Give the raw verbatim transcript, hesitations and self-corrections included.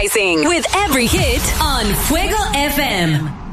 Rising with every hit on Fuego F M.